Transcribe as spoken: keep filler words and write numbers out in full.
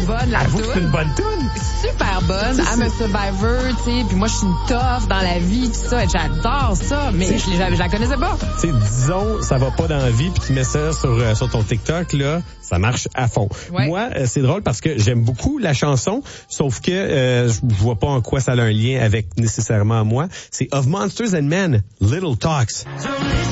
bonne, la Avoue que c'est une toune. bonne toune. Super bonne. I'm a Survivor, tu sais. Puis moi, je suis une tough dans la vie, tout ça. J'adore ça, mais je, l'ai- je la connaissais pas. Tu sais, disons, ça va pas dans la vie, puis tu mets ça sur, euh, sur ton TikTok, là, ça marche à fond. Ouais. Moi, euh, c'est drôle parce que j'aime beaucoup la chanson, sauf que euh, je vois pas en quoi ça a un lien avec nécessairement moi. C'est Of Monsters and Men, Little Talks.